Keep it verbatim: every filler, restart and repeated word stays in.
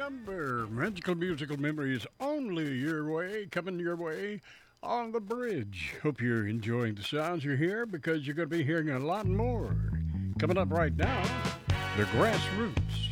Remember, magical musical memories only your way, coming your way on the bridge. Hope you're enjoying the sounds you hear because you're going to be hearing a lot more. Coming up right now, the Grassroots.